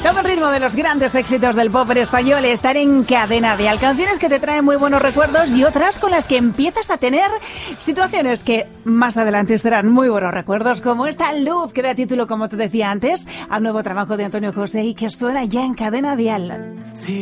Todo el ritmo de los grandes éxitos del pop en español, estar en Cadena Dial. Canciones que te traen muy buenos recuerdos y otras con las que empiezas a tener situaciones que más adelante serán muy buenos recuerdos, como esta Luz que da título, como te decía antes, al nuevo trabajo de Antonio José y que suena ya en Cadena Dial. Sí.